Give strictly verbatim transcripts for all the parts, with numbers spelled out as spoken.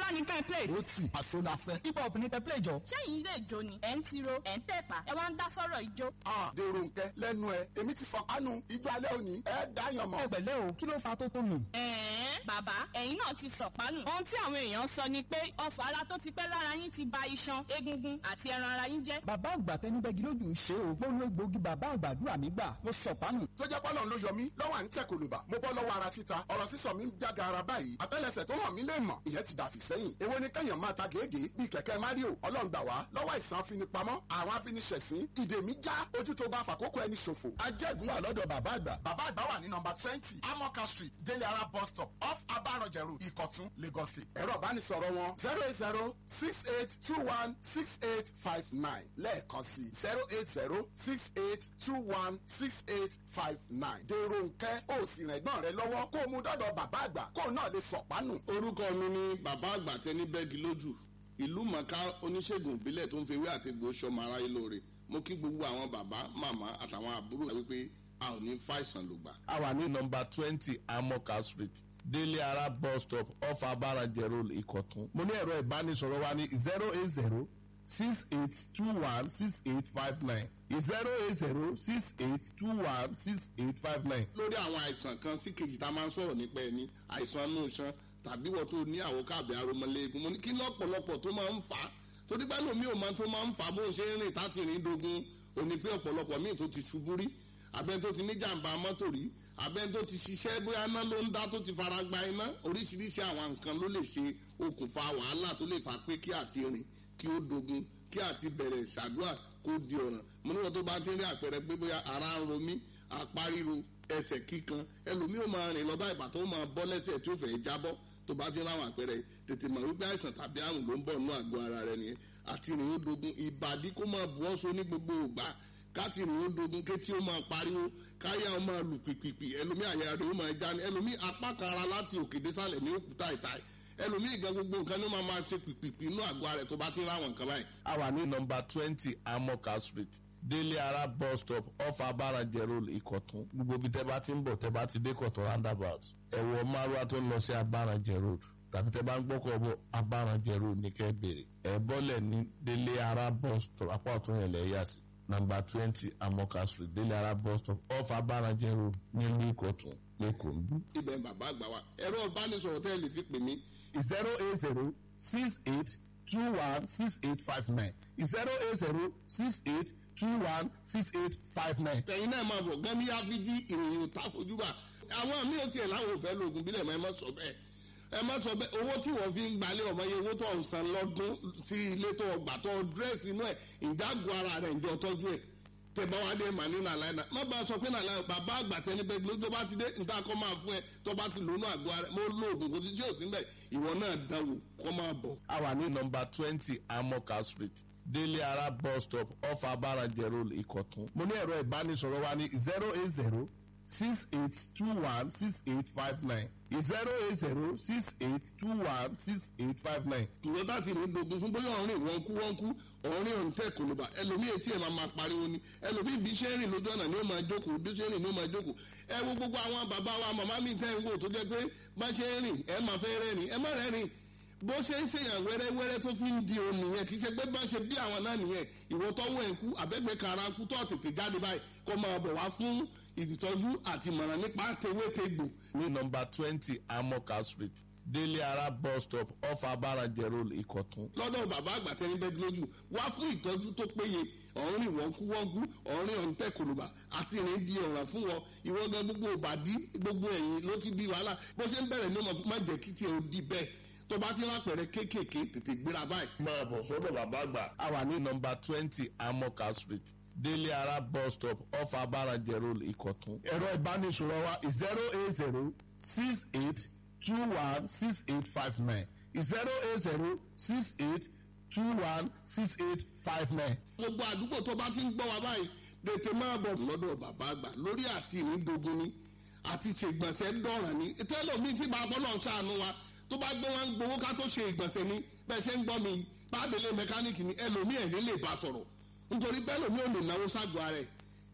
wá ní kẹ́ play. ó tì àṣọ la fẹ́. hip hop ní kẹ́ play jọ. ṣẹ́yìn ilé ìjó ni ẹ̀ ń tiro ẹ̀ ń tẹ̀pá ẹ wá ń dá sọ́rọ̀ ìjó. a dèrò nkẹ lẹ́nu ẹ èmi ti fọkànù ijó alẹ́ òní ẹ dáyàn mọ́. ó pẹ̀lẹ́ o kí ló fa tó tó nù. ẹ̀ẹ́n bàbá ẹ̀yin náà ti sọ̀pánù. ohun tí àwọn èèyàn sọ ni pé ọfà ara tó ti pẹ́ lára yín ti ba iṣan egungun àti ẹran ara yín jẹ́. bàbá àgbà tẹnibẹ́gi lójú ṣe o mo lo egbòogi bàbá àgbàdúrà mi gbà mo sọ̀pánù. tó jẹ́ pọ́lọ́n ló yọ mí lọ́wọ́ à ń tẹ̀ kòlùbà mo bọ́ lọ́wọ́ ara títa ọ̀rọ̀ sísọ mi ń jága ara báyìí àtẹ́lẹsẹ̀ tó hàn mí lè mọ̀ ìyẹn ti dàfí sẹ́yìn èwo ni kẹ́yàn máa ta gèégèé bíi kẹ̀kẹ́ Mario ọlọ́run gbà wá lọ́wọ́ ìsàn afinipamọ́ àwọn afiniṣẹ̀sín ìdè mi já ojú tó bá fàkókò ẹni ṣòfò. ajẹ́gun wà lọ́dọ̀ bàbá àgbà. bàbá àgbà wà ní nọmba twenty amoka street délé ara bus stop off abarọ̀jẹ̀ road ìkọ̀tún Lagos State. ẹ̀rọ ìbánisọ̀rọ̀ wọn zero eight zero six eight two one six eight five nine lẹ́ẹ̀kan sí zero eight zero six eight two one six eight five nine. dèrò nkẹ́ ó sì rìn ẹ̀gbọ́n rẹ lọ́wọ́ kó o mú dọ́dọ̀ bàbá àgbà kó o náà lè sọ̀pánù. orúkọ mi ni bàbá àgbà tẹni bẹ́ẹ̀gì lójú ìlú mọ̀ká oníṣègùn ìbílẹ̀ tó ń fi ewé àti egbò sọmọ aráyé lóore mo kí gbogbo àwọn bàbá màmá àtàwọn àbúrò wípé a ò ní fàìsàn ló gbà. a wà ní nọmba twenty amoka street délé ara bus stop off abarajẹ road ìkọ̀tún. mo ní ẹ̀rọ ìbánisọ̀rọ̀ wa ní zero eight zero six eight two one six eight five nine zero eight zero six eight two one six eight five nine. lórí àwọn àìsàn kan sí kejì tá a máa ń sọ̀rọ̀ nípa ẹni àìsàn inú iṣan tàbí wọ́n tó ní àwòká àbí aromọléegun mo ní kí lọ́pọ̀lọpọ̀ tó máa ń fà á torí pé lómi ò máa tó máa ń fà á bó ṣe ń rìn táti rìn dogun òní pé ọ̀pọ̀lọpọ̀ míì tó ti ṣubú rí abẹ́ni tó ti ní jàǹbá mọ́tò rí abẹ́ni tó ti ṣiṣẹ́ bóyá iná ló ń dá tó ti fara gba iná oríṣiríṣi àwọn nǹkan ló lè ṣe okùnfà wàhálà tó lè fà pé kí àti rìn kí ó dogun kí àti bẹ̀rẹ̀ ṣàdúrà kó di ọ̀ràn mo níwọ̀n tó bá ti rí àpẹẹrẹ pé bóyá ara ń ro mí apá ríro ẹsẹ̀ kíkan ẹlòmíì ó máa rìn lọ bá ìbà tó máa bọ́ lẹ́sẹ̀ tí ó fẹ́ jábọ́ tó bá ti ráwọn àpẹẹrẹ tètè mọ̀ wípé àìsàn tàbí àrùn ló ń bọ̀ nínú àgọ́ ara rẹ nìyẹn àti rìn ó dogun ìbàdí kó máa bu ọ́sọ ní gbogbo ògbà káti rìn ó dogun kétí ó máa pariwo káyà ó máa lù pìpìpì ẹlòmíì àyà rẹ̀ ó máa já ní ẹlòmíì apá kan ara láti òkè désàlẹ̀ ní òkúta ìta ẹlòmíì gan gbogbo nǹkan ní ó máa máa ṣe pìpìpì inú àgọ́ ara rẹ̀ tó bá ti ráwọn nǹkan báyìí. a wà ní nọmba twenty amoka street délé ara bus stop off abarajẹ road ìkọ̀tún gbogbo ibi tẹ́ bá ti ń bọ̀ tẹ́ bá ti dé kọ̀tún roundabout ẹ̀wọ̀ márùwá tó ń lọ sí abarajẹ road tàbí tẹ́ bá ń gbọ́kọ̀ bọ̀ abarajẹ road ní kẹ́ bèrè ẹ̀ bọ́lẹ̀ ní délé ara bus stop apá ọ̀tún yẹn lẹ́yà sí nọmba twenty amoka street délé ara bus stop off abarajẹ road nílùú ìkọ̀tún lẹ́kọ̀ọ́ ń bí. ibẹ̀ bàbá àgbà wa ẹ̀rọ ìbánisọ̀rọ̀ tẹ́ ẹ lè fi pè mí. zero eight zero six eight two one six eight five nine zero eight zero six eight two one six eight five nine. tẹ̀yin náà máa bọ̀ gán ní áfíjí ìròyìn òtá fojúbà àwọn míì ò tiẹ̀ láwọn òfẹ́ lóògùn bílẹ̀ mọ́ ẹ má sọ bẹ́ẹ̀ ẹ má sọ bẹ́ẹ̀ owó tí wọ́n fi ń gbalẹ̀ ọmọ yẹn owó tó ń san lọ́dún sí ilé tó gbà tó dírẹ́sì inú ẹ̀ ìdágùn ara rẹ̀ ǹjọ́ tọ́jú ẹ̀ tẹ̀bá wa dé mà ní nàlàyé náà má bàa sọ pé nàlàyé bàbá àgbà tẹni bẹ́ẹ̀ ló tó bá ti dé níta kọ́ máa fún ẹ tó bá ti lónú àgọ́ ara mo lo oògùn kò sí tí ò sí bẹ́ẹ̀ ìwọ náà dánwò kọ́ máa bọ̀. a wà ní nọmba twenty amoka street délé ara bus stop off abarajẹ road ìkọ̀tún. mo ní ẹ̀rọ ìbánisọ̀rọ̀ wa ní zero eight zero six eight two one six eight five nine zero eight zero six eight two one six eight five nine. ìwọ bá ti rìn dogun fún bóyá ọ̀rìn wọ́n kú wọ́n kú ọ̀rìn ọ̀rìn tẹ̀ kò ló bá ẹlòmíì etí ẹ̀ máa máa pariwo ni ẹlòmíì bí ṣe ń rìn lójú ọ̀nà ni ó máa jókòó bí ṣe ń rìn ni ó máa jókòó ẹ wo gbogbo àwọn bàbá wa màmá mi tẹ́ ń wò tó jẹ́ pé bá ṣe ń rìn ẹ máa fẹ́ rẹ́rìn ẹ má rẹ́rìn bó ṣe ń ṣèyàn wẹ́rẹ́wẹ́rẹ́ tó fi ń di òun nìyẹn kì í ṣe pé bá ṣe bí àwọn náà nìyẹn ìwọ tọ́wọ́ ẹ̀ ń kú àbẹ́gbẹ́ kara kú tó tètè jáde báyìí kó máa bọ̀ wá fún ìtọ́jú àti ìmọ̀ràn nípa tewétegbò. ní nọmba twenty amoka street délé ara bus stop off abarajẹ road ìkọ̀tún. lọ́dọ̀ bàbá àgbà tẹ́ni bẹ́ẹ̀ lójú wá fún ìtọ́jú tó péye ọ̀rìn wọ́nkú wọ́nkú ọ̀rìn ọ̀ǹtẹ̀ kòlùbà àti ìrìn di ọ̀ràn fún wọn ìwọ gan gbogbo òbàdí gbogbo ẹ̀yìn ló ti di wàhálà bó ṣe ń bẹ̀rẹ̀ ní ọmọ má jẹ́ kí tiẹ̀ ó di bẹ́ẹ̀ tó bá ti lápẹ̀rẹ̀ kéékèèké tètè gbéra báyìí. máa bọ̀ sọ́dọ̀ bàbá àgbà. a wà ní nọmba twenty amoka street délé ara bus stop off abarajẹ road ìkọ̀tún. ẹ̀rọ ìbánisọ̀rọ̀ wa zero eight zero six eight two one six eight five nine zero eight zero six eight two one six eight five nine. gbogbo àdúgbò tó bá ti ń gbọ́ wa báyìí tètè máa bọ̀ lọ́dọ̀ bàbá àgbà lórí àti ìrìndògún ni àti ṣègbọ̀nsẹ̀ dọ̀ràn ni tẹ́lọ̀mí tí bàbá náà ṣàánú wa tó bá gbé wọn gbowó ká tó ṣe ìgbọ̀nsẹ̀ ni bẹ́ẹ̀ ṣe ń gbọ́ mi pàdélé mẹkáníìkì ni ẹlòmíì ẹ̀yìn lè bá sọ̀rọ̀ nítorí bẹ́ẹ̀ lòmíì ò lè náwó ságọ́ ara ẹ̀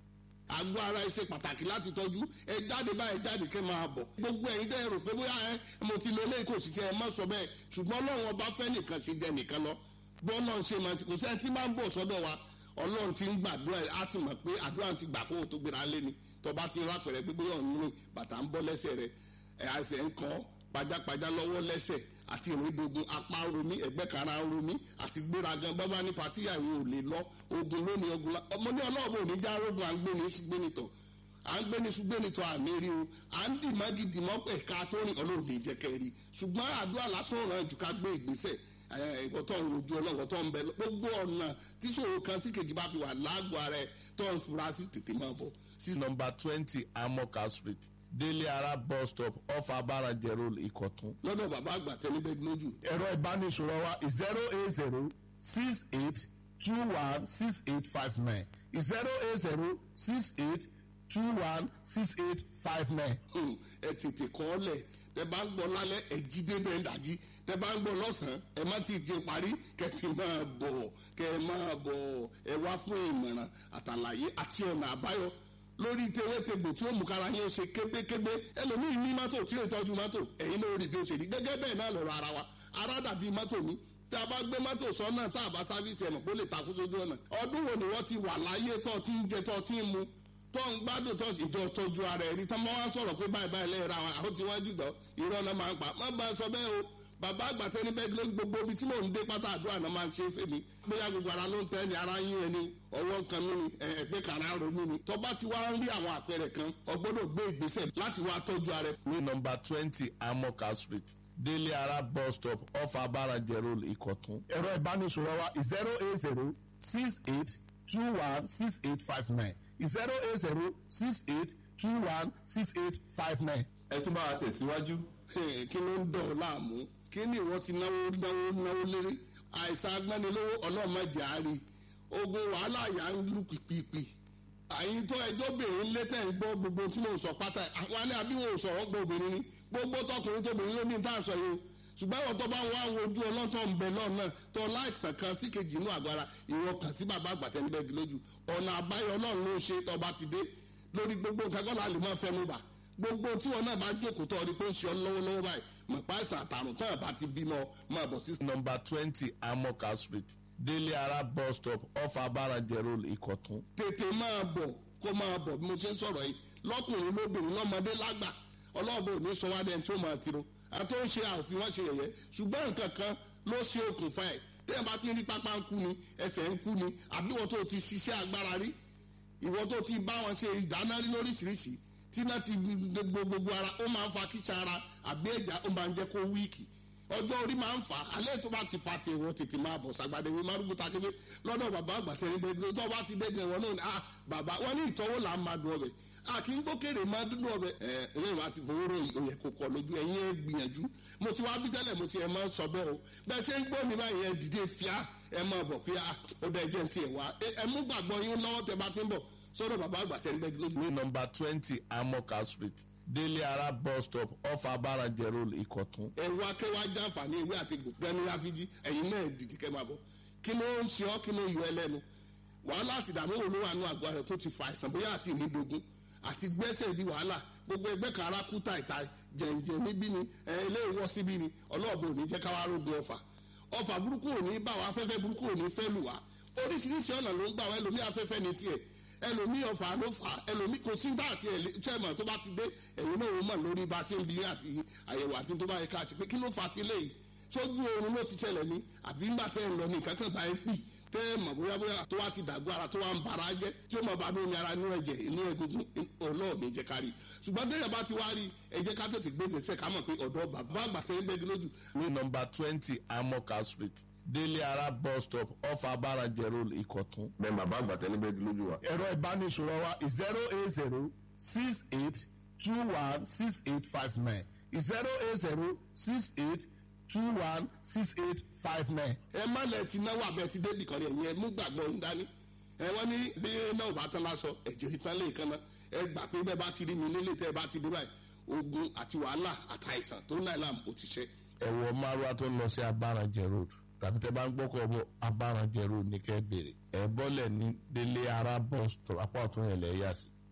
àgọ́ ara ẹ ṣe pàtàkì láti tọ́jú ẹ jáde báyìí jáde kẹ́ máa bọ̀ gbogbo ẹ̀yin tẹ́ ẹ rò pé bóyá ẹ mo ti lo eléyìí kò sì ṣe ẹ má sọ bẹ́ẹ̀ ṣùgbọ́n ọlọ́run ọba fẹ́ nìkan ṣe jẹ nìkan lọ bọ́ọ̀lù ṣe máa ti kò sẹ́ni tí máa ń bọ̀ sọ́dọ̀ wa ọlọ́run ti ń gbàdúrà á ti mọ̀ pé àdúrà ti gbà kó o tó gbéra lé ni tọba ti rápẹ̀rẹ̀ pé bóyá ọ̀nù rìn bàtà ń bọ́ lẹ́sẹ̀ rẹ̀ ẹ̀ àṣẹ ń kàn pajápajá lọ́wọ́ lẹ́sẹ̀ àti ìrìndògùn apá romi ẹ̀gbẹ́ kara romi àti gbéragan bábá ní patíyàwó ò lè lọ ogun lónìí ogun la ọmọ ní ọlọ́ọ̀bù òní já rogun à ń gbé ní ṣùgbẹ́nitọ̀ à ń gbé ní ṣùgbẹ́nitọ̀ àmì rí o à ń dì má gidi mọ́ ẹ̀ka tó rìn ọlọ́run ní jẹ́kẹ́ rí ṣùgbọ́n àdúrà lásán ràn jù ká gbé ìgbésẹ̀ ìwọ tó ń rojú ọlọ́wọ́ tó ń bẹ gbogbo ọ̀nà tí ṣòro kan sí kejì bá fi wà lágọ̀ọ́ ara ẹ̀ tó ń fura sí tètè máa bọ̀. sí nọ́mbà twenty amoka street délé ara bus stop off abarajẹ road ìkọ̀tún. lọ́dọ̀ bàbá àgbà tẹ́lẹ̀ lójú. ẹ̀rọ ìbánisọ̀rọ̀ wa zero eight zero six eight two one six eight five nine zero eight zero six eight two one six eight five nine. ẹ tètè kọ́ ọ lẹ̀ tẹ bá ń gbọ́ lálẹ́ ẹ jí débẹ̀ ń dàjí tẹ bá ń gbọ́ lọ́sàn-án ẹ má ti jẹ parí kẹfì máa bọ̀ kẹ máa bọ̀ ẹ wá fún ìmọ̀ràn àtàlàyé àti ọ̀nà àbáyọ lórí tewétegbò tí ó mú kára yín ó ṣe kébékébé ẹlòmíín ní mọ́tò tí ó tọ́jú mọ́tò ẹ̀yin ló rí bí ó ṣe rí gẹ́gẹ́ bẹ́ẹ̀ náà lọ́rọ̀ ara wa ara dàbí mọ́tò ní tá a bá gbé mọ́tò sọ́nà tá a bá sáfíìsì ẹ̀mọ̀ pé ó lè takú sójú ọ̀nà ọdún wo ni wọ́n ti wà láyé tó ti ń jẹ tó ti ń mu tó ń gbádùn tó ìjọ tọ́jú ara ẹ̀rí tá máa ń sọ̀rọ̀ pé báyìí báyìí lẹ́yìn ra àwọn àwọn tí wọ́n jùlọ irọ́ náà máa ń pa má bá a sọ bẹ́ẹ̀ o bàbá àgbàtẹ́ ní bẹ́ẹ̀ ló gbogbo ibi tí mò ń dé pátá àdúrà náà máa ń ṣe é fèmí bóyá gbogbo ara ló ń tẹ́ ni ara yín ẹni ọwọ́ kan mí ni ẹgbẹ́ kan ara ronú ni tó bá ti wá ń rí àwọn àpẹẹrẹ kan o gbọ́dọ̀ gbé ìgbésẹ̀ láti wá tọ́jú ara ẹ. ní nọ́mbà twenty amoka street délé ara bus stop off abarajẹ road ìkọ̀tún. ẹ̀rọ ìbánisọ̀rọ̀ wa zero eight zero six eight two one six eight five nine zero eight zero six eight two one six eight five nine. ẹ tún bá wa tẹ̀síwájú. kí ló ń dọ̀ ọ́ láàmú kí ni ìwọ ti náwó náwó náwó lérí àìsàn agbánilówó ọlọ́mọdé àárí ogun wàhálà yà ń lù pìpìpì àyìn tó ẹjọ́ bèrè ń létẹ̀ ń gbọ́ gbogbo tí mo sọ pátá àwọn alẹ́ àbí wọn ò sọ̀rọ̀ gbọ́ obìnrin ni gbogbo tọkùnrin tóbìnrin ló ní tá à ń sọ yìí o ṣùgbọ́n ìwọ tó bá ń wá wo ojú ọlọ́tọ̀ ń bẹ lọ́ọ̀ náà tó láìsàn kan sí kejì inú àgọ́ ara ìwọ kàn sí bàbá àgbàtẹ́nibẹ́gi lójú ọ̀nà àbáyọ ọlọ́run ló ṣe tó bá ti dé lórí gbogbo nǹkan kọ́lá lè máa fẹnu bà gbogbo tí wọn náà bá jókòó tó ọdí pé ó ń ṣe ọ lọ́wọ́lọ́wọ́ báyìí mọ̀ pa àìsàn àtàrùn tán àbá ti bímọ máa bọ̀ sí. nọ́mbà twenty amoka street délé ara bus stop off abarajẹ road ìkọ̀tún. tètè máa bọ̀ kó máa bọ̀ bí mo ṣe ń sọ̀rọ̀ yìí lọ́kùnrin lóbìnrin lọ́mọdé lágbà ọlọ́ọ̀bẹ ò ní sọ wá dẹ́n tí ó máa tiro àti ó ń ṣe àfihàn wọn ṣe yẹ̀yẹ́ ṣùgbọ́n nǹkan kan ló ṣe okùnfà ẹ̀ tẹ́yìn bá ti rí pápá ń kú ni ẹsẹ̀ ń kú ni àbí ìwọ tó ti ṣiṣẹ́ agbára rí ìwọ tó ti bá wọn ṣe ìdáná rí lóríṣiríṣi tí náà ti gbogbo gbogbo ara ó máa ń fa kíṣà ara àbí ẹ̀já ó máa ń jẹ́ kó wíìkì ọjọ́ orí máa ń fà á alẹ́ tó bá ti fa ti ìwọ tètè máa bọ̀ sàgbàdé ìwé márùn kúta kébé lọ́dọ̀ bàbá àgbàtẹ́ ní gbẹgbẹ tó bá ti dẹ́gbẹ̀ wọn náà ni ah bàbá wọn ní ìtọ́wò là ń máa dùn ọbẹ̀ ah kì í gbókèrè máa dúdú ọbẹ̀ ẹ ẹlẹ́yìn wa ti fowó rò òyẹ kò kọ lójú ẹ̀yìn ẹ gbìyànjú mo ti wá bí tẹ́lẹ̀ mo ti ẹ̀ máa ń sọ bẹ́ẹ̀ o bẹ́ẹ̀ ṣe ń gbọ́ mi báyìí ẹ dìde fíà ẹ máa bọ̀ pé ah ó dẹ́ jẹ́ ti ẹ̀ wá ẹ mú gbàgbọ́ yín lọ́wọ́ tẹ bá ti ń bọ̀ sọ́dọ̀ bàbá àgbàtẹ́ ní gbẹgbẹ lójú. ní nọ́mbà twenty amoka street délé ara bus stop off abarajẹ road ìkọ̀tún. ẹ wá kẹ́ wá jàǹfààní ìwé àti gbòpẹ́ ní ráfíjì ẹ̀yin náà dìde kẹ́ máa bọ̀ kí ló ń ṣe ọ́ kí ló yọ ẹ lẹ́nu wàhálà àti ìdààmú olówó àánú àgọ́ rẹ̀ tó ti fa àìsàn bóyá àti ìnídogun àti gbẹ́sẹ̀ di wàhálà gbogbo ẹgbẹ́ kan ara kú tàìtà jẹ̀ǹjẹ̀ níbí ni ilé ìwọ́ síbí ni ọlọ́ọ̀bù ò ní jẹ́ káwá rógun ọ̀fà ọ̀fà burúkú ò ní bá wa afẹ́fẹ́ burúkú ò ní fẹ́ lù wá oríṣiríṣi ọ̀nà ló ń gbà wá ẹlòmí afẹ́fẹ́ ní tiẹ̀ ẹlòmí ọ̀fà ló fà ẹlòmí kò sí dáàtì ẹ̀lẹ́tẹ̀mọ̀ tó bá ti dé ẹ̀yin náà ó mọ̀ lórí bá ṣe ń bí àti àyẹ̀wò àti tó bá yẹ ká ṣe pé kí ló fà ti léyìí sójú oorun ló ti ṣẹlẹ̀ ní àbí ńgbà tẹ́ ń lọ ní ìkankan bá ń pì tẹ́ ẹ mọ̀ bóyá bóyá tó wá ti dàgbọ́ ara tó wá ń bara jẹ́ tí ó mọ̀ bá lómi ara inú ẹ̀jẹ̀ inú egungun ọlọ́ọ̀mí jẹ́ kárí ṣùgbọ́n tẹ́yẹ̀ bá ti wá rí ẹ jẹ́ ká tètè gbé gbèsè ká mọ̀ pé ọ̀dọ́ bàbá àgbà tẹ́ ń bẹ́gi lójú. ní nọ́mbà twenty amoka street délé ara bus stop off abarajẹ road ìkọ̀tún. bẹ́ẹ̀ bàbá àgbà tẹ́lẹ̀ bẹ́ẹ̀ lójú wa. ẹ̀rọ ìbánisọ̀rọ̀ wa zero eight zero six eight two one six eight five nine zero eight zero six eight two one six eight five nine. ẹ má lẹ ti náwó abẹ ti débì kan yẹn yẹn mú gbàgbọ́ yín dání ẹ wọ́n ní bí náà bá tán lásọ ẹ̀jẹ̀ ìtàn lè kan náà ẹ gbà pé bẹ́ẹ̀ bá ti rí mi nílé tẹ́ ẹ bá ti dé báyìí ogun àti wàhálà àtàìsàn tó náà làm ó ti ṣe. ẹ̀wọ̀ márùá tó ń lọ sí abarajẹ road tàbí tẹ bá ń gbọ́kọ̀ bọ̀ abarajẹ road ní kẹ́ bèrè ẹ̀ bọ́lẹ̀ ní délé ara bus stop apá ọ̀tún yẹn lẹ̀ yà sí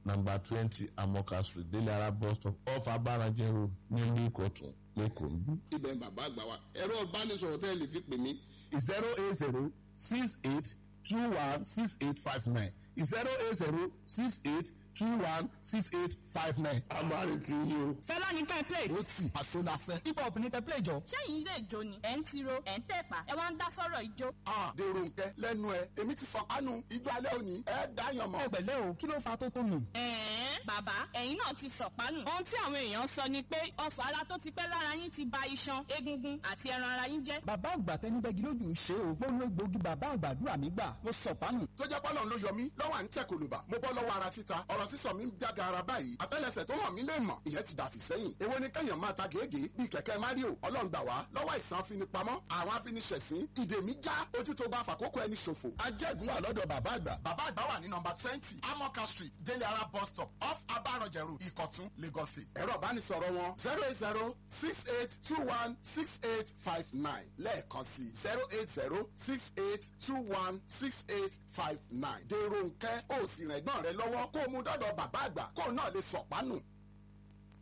number twenty amoka street délé ara bus stop off abarajẹ road nílùú ìkọ̀tún lẹ́kọ̀ọ́ níbí. ibẹ̀ ń bàbá àgbà wa ẹ̀rọ ìbánisọ̀rọ̀ tẹ́ ẹ lè fi pè mí. zero eight zero six eight two one six eight five nine zero eight zero six eight two one six eight five nine. a máa retí yín o. fẹ́lá ní ká ẹ play. ó tì àṣọ la fẹ́. hip hop ní kẹ́ play jọ. ṣẹ́yìn ilé ìjó ni ẹ̀ ń tiro ẹ̀ ń tẹ̀pá ẹ wá ń dá sọ̀rọ̀ ìjó. a dèrò nkẹ lẹ́nu ẹ èmi ti sọ kánú ijó alẹ́ òní ẹ dáyàn mọ́. ẹ pẹ̀lẹ́ o kí ló fa tó tó nù. ẹ̀ẹ́n bàbá ẹ̀yin náà ti sọ̀pánù. ohun tí àwọn èèyàn sọ ni pé ọfà ara tó ti pẹ́ lára yín ti ba iṣan egungun àti ẹran ara yín jẹ́. bàbá àgbà tẹnibẹ́gi lójú ṣe o mo lo egbòogi bàbá àgbàdúrà mi gbà mo sọ̀pánù. tó jẹ́ pọ́lọ́n ló yọ mí lọ́wọ́ à ń tẹ̀ kòlùbà mo bọ́ lọ́wọ́ ara títa ọ̀rọ̀ sísọ mi ń jága ara báyìí àtẹ́lẹsẹ̀ tó hàn mí lè mọ̀ ìyẹn ti dàfí sẹ́yìn èwo ni kẹ́yàn máa ta gèégèé bíi kẹ̀kẹ́ mario ọlọ́run gbà wá lọ́wọ́ àìsàn afinipamọ́ àwọn afiniṣẹ̀sín ìdè mi já ojú tó bá fàkókò ẹni ṣòfò. ajẹ́gun wà lọ́dọ̀ bàbá àgbà. bàbá àgbà wà ní nọmba twenty amoka street délé ara bus stop off abaranjẹ road ìkọ̀tún lagos state. ẹ̀rọ ìbánisọ̀rọ̀ wọn zero eight zero six eight two one six eight five nine lẹ́ẹ̀kan sí zero eight zero six eight two one six eight five nine. dèrò nkẹ́ ó sì rẹ̀gbọ́n rẹ lọ́wọ́ kó o mú dọ́dọ̀ bàbá àgbà kó o náà lè sọ̀pánù.